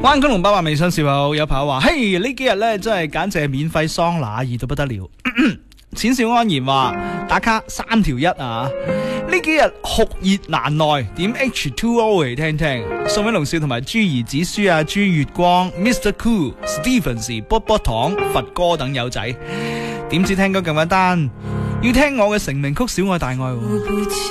灣公龍爸爸微信是否有朋友話：嘿，呢幾日咧真係簡直係免費桑拿，熱到不得了。淺笑安然話打卡3條1啊！呢幾日酷熱難耐，點 H2O 嚟聽聽。宋偉龍少同埋朱兒子書啊、朱月光、Mr. Cool、Stephens、波波糖、佛哥等友仔，點知聽歌咁簡單，要聽我嘅成名曲《小愛大愛》。